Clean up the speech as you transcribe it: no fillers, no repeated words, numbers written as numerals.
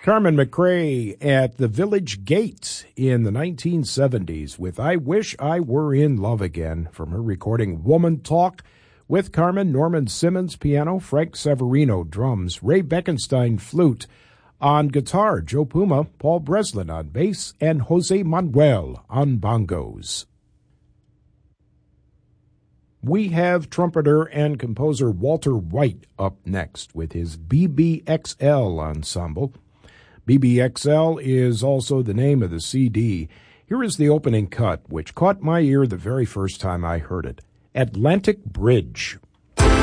Carmen McRae at the Village Gate in the 1970s with I Wish I Were in Love Again from her recording Woman Talk. With Carmen, Norman Simmons piano, Frank Severino drums, Ray Beckenstein flute. On guitar, Joe Puma, Paul Breslin on bass, and Jose Manuel on bongos. We have trumpeter and composer Walter White up next with his BBXL ensemble. BBXL is also the name of the CD. Here is the opening cut, which caught my ear the very first time I heard it. Atlantic Bridge.